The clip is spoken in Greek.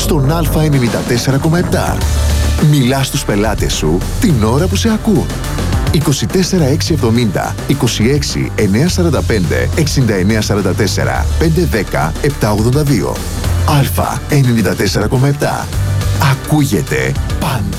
στον Α94,7. Μιλάς στους πελάτες σου την ώρα που σε ακούν. 24670 26 945 6944 510 782. Α94,7. Ακούγεται πάντα.